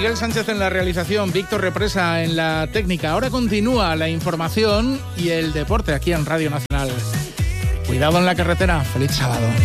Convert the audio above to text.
Miguel Sánchez en la realización, Víctor Represa en la técnica. Ahora continúa la información y el deporte aquí en Radio Nacional. Cuidado en la carretera. Feliz sábado.